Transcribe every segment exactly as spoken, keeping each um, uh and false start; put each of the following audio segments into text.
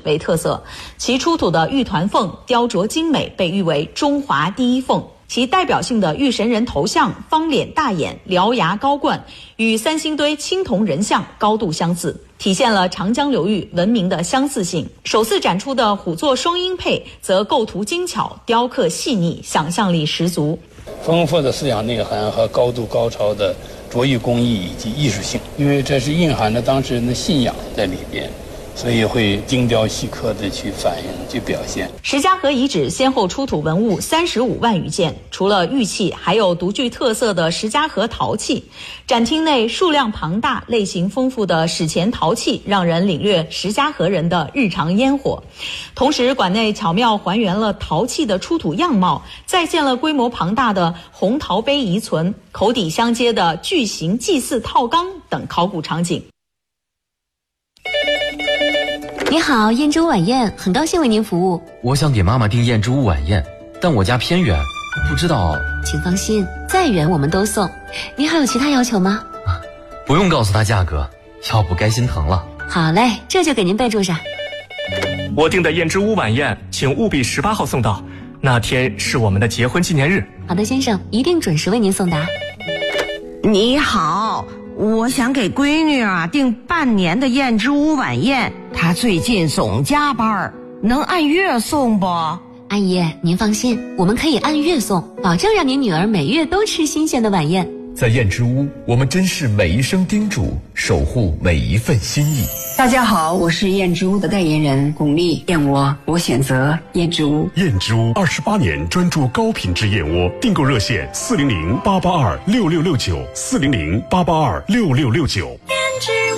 为特色，其出土的玉团凤雕琢精美，被誉为中华第一凤。其代表性的玉神人头像方脸大眼、獠牙高冠，与三星堆青铜人像高度相似，体现了长江流域文明的相似性。首次展出的虎座双鹰佩则构图精巧，雕刻细腻，想象力十足。 丰富的思想内涵和高度高超的琢玉工艺以及艺术性，因为这是蕴含着当事人的信仰在里边，所以会精雕细刻地去反映、去表现。 石家河遗址先后出土文物三十五万余件，除了玉器，还有独具特色的石家河陶器。展厅内数量庞大、类型丰富的史前陶器，让人领略石家河人的日常烟火。同时，馆内巧妙还原了陶器的出土样貌，再现了规模庞大的红陶杯遗存、口底相接的巨型祭祀套缸等考古场景。 你好，燕之屋晚宴，很高兴为您服务。 我想给妈妈订燕之屋晚宴，但我家偏远，不知道。 请放心，再远我们都送。您还有其他要求吗？ 啊，不用告诉他价格，要不该心疼了。 好嘞，这就给您备注上。 我订的燕之屋晚宴，请务必十八号送到，那天是我们的结婚纪念日。 好的，先生，一定准时为您送达。 你好，我想给闺女啊订半年的燕之屋晚宴，她最近总加班，能按月送不？ 阿姨，您放心，我们可以按月送，保证让您女儿每月都吃新鲜的晚宴。 在燕之屋，我们珍视每一声叮嘱，守护每一份心意。 大家好，我是燕之屋的代言人巩俐，燕窝我选择燕之屋。 燕之屋二十八年专注高品质燕窝，订购热线四零零八八二六六六九四零零八八二六六六九。 燕之屋。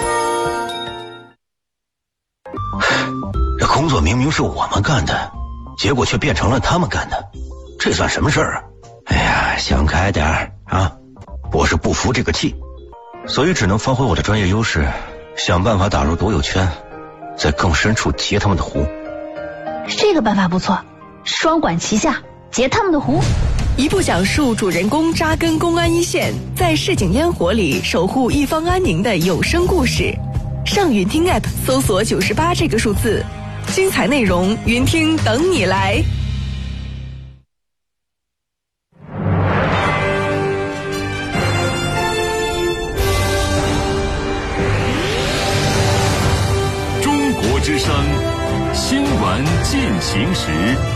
这工作明明是我们干的，结果却变成了他们干的，这算什么事儿啊？哎呀，想开点儿啊！我是不服这个气，所以只能发挥我的专业优势，想办法打入多友圈，在更深处截他们的湖。 这个办法不错，双管齐下，截他们的湖。 一部讲述主人公扎根公安一线，在市井烟火里守护一方安宁的有声故事。上云听 App 搜索九十八这个数字，精彩内容云听等你来。 之声新闻进行时。